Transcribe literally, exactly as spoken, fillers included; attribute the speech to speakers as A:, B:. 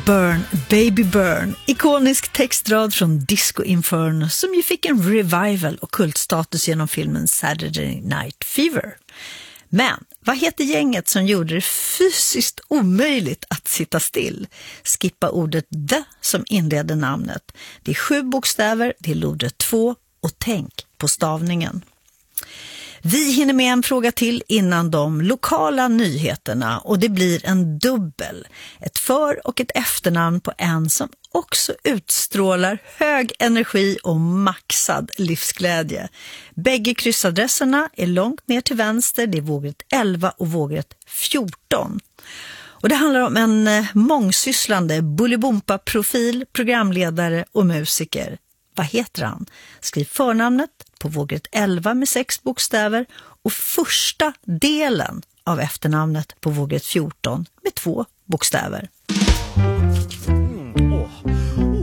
A: Burn, Baby Burn. Ikonisk textrad från Disco Inferno som ju fick en revival och kultstatus genom filmen Saturday Night Fever. Men vad heter gänget som gjorde det fysiskt omöjligt att sitta still? Skippa ordet the som inleder namnet. Det är sju bokstäver, det är lodret två och tänk på stavningen. Vi hinner med en fråga till innan de lokala nyheterna och det blir en dubbel. Ett för- och ett efternamn på en som också utstrålar hög energi och maxad livsglädje. Bägge kryssadresserna är långt ner till vänster, det är vågrätt elva och vågrätt fjorton. Och det handlar om en mångsysslande Bolibompa-profil, programledare och musiker. Vad heter han? Skriv förnamnet på vågrätt elva med sex bokstäver och första delen av efternamnet på vågrätt fjorton med två bokstäver.